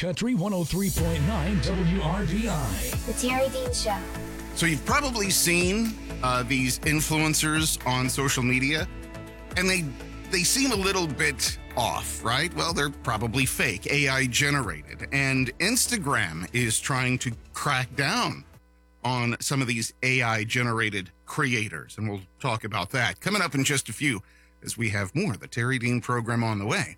Country 103.9 WRBI. The Terry Dean Show. So you've probably seen these influencers on social media, and they seem a little bit off, right? Well, they're probably fake, AI generated. And Instagram is trying to crack down on some of these AI generated creators. And we'll talk about that coming up in just a few as we have more of the Terry Dean program on the way.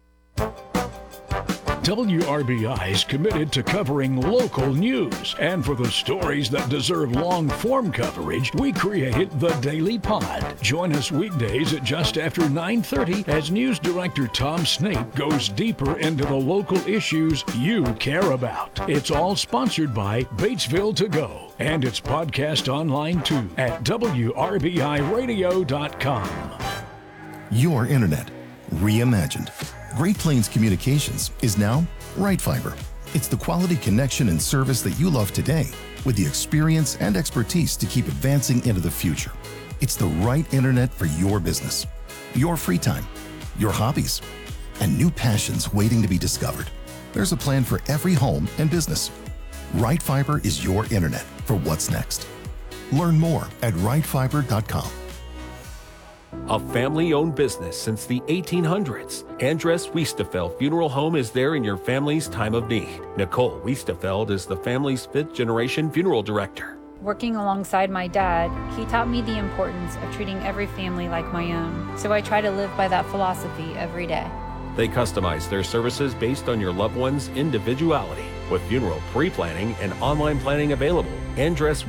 WRBI is committed to covering local news. And for the stories that deserve long-form coverage, we created the Daily Pod. Join us weekdays at just after 9:30 as News Director Tom Snape goes deeper into the local issues you care about. It's all sponsored by Batesville To Go. And it's podcast online too at WRBIRadio.com. Your internet, reimagined. Great Plains Communications is now Right Fiber. It's the quality connection and service that you love today with the experience and expertise to keep advancing into the future. It's the right internet for your business, your free time, your hobbies, and new passions waiting to be discovered. There's a plan for every home and business. Right Fiber is your internet for what's next. Learn more at rightfiber.com. A family-owned business since the 1800s, Andres Wiestefeld Funeral Home is there in your family's time of need. Nicole Wiestefeld is the family's fifth-generation funeral director. Working alongside my dad, he taught me the importance of treating every family like my own. So I try to live by that philosophy every day. They customize their services based on your loved one's individuality. With funeral pre-planning and online planning available, Andres